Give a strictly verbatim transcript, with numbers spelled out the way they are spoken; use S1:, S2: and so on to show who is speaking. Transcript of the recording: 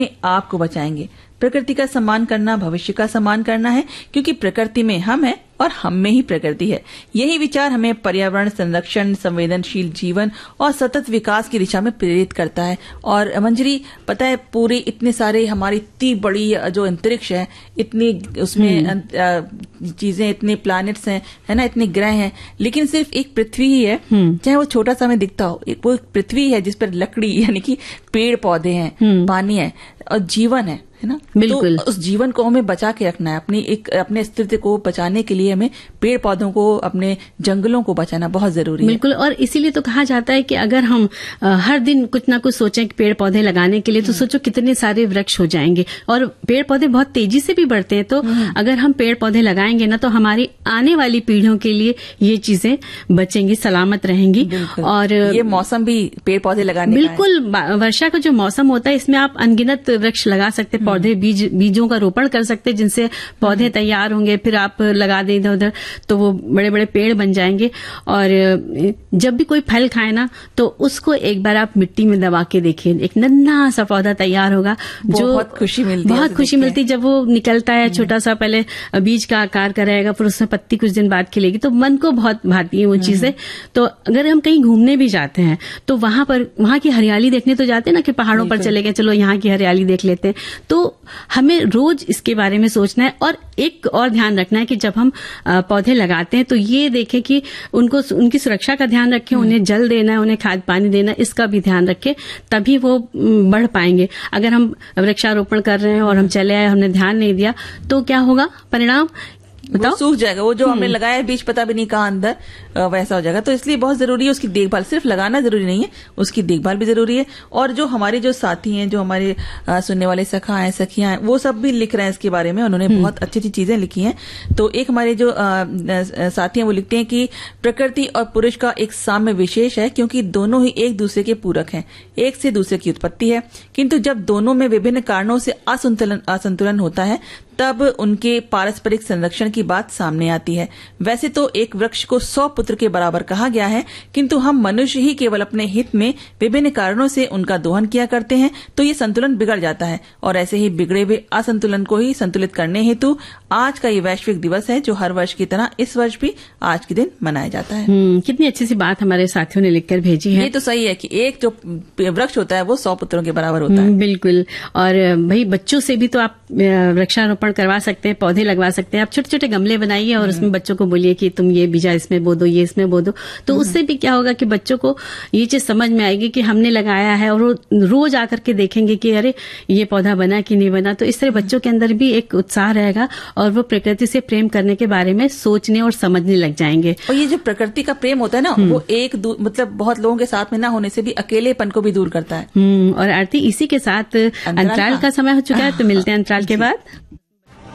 S1: आपको बचाएंगे। प्रकृति का सम्मान करना भविष्य का सम्मान करना है, क्योंकि प्रकृति में हम हैं और हम में ही प्रकृति है। यही विचार हमें पर्यावरण संरक्षण, संवेदनशील जीवन और सतत विकास की दिशा में प्रेरित करता है। और मंजरी, पता है, पूरे इतने सारे हमारी इतनी बड़ी जो अंतरिक्ष है, इतनी उसमें चीजें, इतने प्लैनेट्स हैं, है ना, इतने ग्रह हैं, लेकिन सिर्फ एक पृथ्वी ही है, चाहे वो छोटा सा हमें दिखता हो, वो पृथ्वी है जिस पर लकड़ी यानी कि पेड़ पौधे हैं, पानी है और जीवन है, है ना।
S2: बिल्कुल।
S1: तो उस जीवन को हमें बचा के रखना है। अपनी एक अपने अस्तित्व को बचाने के लिए हमें पेड़ पौधों को, अपने जंगलों को बचाना बहुत जरूरी है।
S2: बिल्कुल। और इसीलिए तो कहा जाता है कि अगर हम आ, हर दिन कुछ ना कुछ सोचें कि पेड़ पौधे लगाने के लिए, तो सोचो कितने सारे वृक्ष हो जाएंगे। और पेड़ पौधे बहुत तेजी से भी बढ़ते हैं, तो अगर हम पेड़ पौधे लगाएंगे ना, तो हमारी आने वाली पीढ़ियों के लिए ये चीजें बचेंगी, सलामत रहेंगी। और
S1: ये मौसम भी पेड़ पौधे लगाने
S2: बिल्कुल, वर्षा का जो मौसम होता है, इसमें आप अनगिनत वृक्ष लगा सकते, पौधे, बीज बीजों का रोपण कर सकते, जिनसे पौधे तैयार होंगे, फिर आप लगा दें इधर उधर, तो वो बड़े बड़े पेड़ बन जाएंगे। और जब भी कोई फल खाए ना, तो उसको एक बार आप मिट्टी में दबा के देखिए, एक नन्हा सा पौधा तैयार होगा, जो
S1: बहुत खुशी मिलती है।
S2: बहुत खुशी मिलती है जब वो निकलता है, छोटा सा पहले बीज का आकार का रहेगा, फिर उसमें पत्ती कुछ दिन बाद खिलेगी, तो मन को बहुत भाती है वो चीजें। तो अगर हम कहीं घूमने भी जाते हैं, तो वहां पर वहां की हरियाली देखने तो जाते हैं ना, कि पहाड़ों पर चले गए, चलो यहाँ की हरियाली देख लेते हैं। तो हमें रोज इसके बारे में सोचना है। और एक और ध्यान रखना है कि जब हम पौधे लगाते हैं, तो ये देखें कि उनको, उनकी सुरक्षा का ध्यान रखें, उन्हें जल देना है, उन्हें खाद पानी देना, इसका भी ध्यान रखें, तभी वो बढ़ पाएंगे। अगर हम वृक्षारोपण कर रहे हैं और हम चले आए, हमने ध्यान नहीं दिया, तो क्या होगा परिणाम?
S1: वो सूख जाएगा। वो जो हमने लगाया है बीज, पता भी नहीं कहाँ अंदर, वैसा हो जाएगा। तो इसलिए बहुत जरूरी है उसकी देखभाल। सिर्फ लगाना जरूरी नहीं है, उसकी देखभाल भी जरूरी है। और जो हमारे जो साथी हैं, जो हमारे आ, सुनने वाले सखा हैं, सखियां हैं, वो सब भी लिख रहे हैं इसके बारे में। उन्होंने बहुत अच्छी अच्छी चीजें लिखी हैं। तो एक हमारे जो आ, साथी हैं, वो लिखते हैं कि प्रकृति और पुरुष का एक साम्य विशेष है, क्योंकि दोनों ही एक दूसरे के पूरक हैं। एक से दूसरे की उत्पत्ति है, किंतु जब दोनों में विभिन्न कारणों से असंतुलन असंतुलन होता है, तब उनके पारस्परिक संरक्षण की बात सामने आती है। वैसे तो एक वृक्ष को सौ पुत्र के बराबर कहा गया है, किंतु हम मनुष्य ही केवल अपने हित में विभिन्न कारणों से उनका दोहन किया करते हैं, तो ये संतुलन बिगड़ जाता है। और ऐसे ही बिगड़े हुए असंतुलन को ही संतुलित करने हेतु आज का ये वैश्विक दिवस है, जो हर वर्ष की तरह इस वर्ष भी आज के दिन मनाया जाता है।
S2: कितनी अच्छी सी बात हमारे साथियों ने लिखकर भेजी है।
S1: ये तो सही है कि एक जो वृक्ष होता है वो सौ पुत्रों के बराबर होता है।
S2: बिल्कुल। और भाई, बच्चों से भी तो आप वृक्षारोपण करवा सकते हैं, पौधे लगवा सकते हैं। आप छोटे छोटे गमले बनाइए और उसमें बच्चों को बोलिए कि तुम ये बीजा इसमें बो दो, ये इसमें बो दो। तो उससे भी क्या होगा कि बच्चों को ये चीज समझ में आएगी कि हमने लगाया है, और वो रोज आकर के देखेंगे कि अरे ये पौधा बना कि नहीं बना। तो इस तरह बच्चों के अंदर भी एक उत्साह रहेगा, और वो प्रकृति से प्रेम करने के बारे में सोचने और समझने लग जाएंगे।
S1: और ये जो प्रकृति का प्रेम होता है ना, वो एक मतलब बहुत लोगों के साथ में ना होने से भी अकेलेपन को भी दूर करता है।
S2: और आरती, इसी के साथ अंतराल का समय हो चुका है, तो मिलते हैं अंतराल के बाद।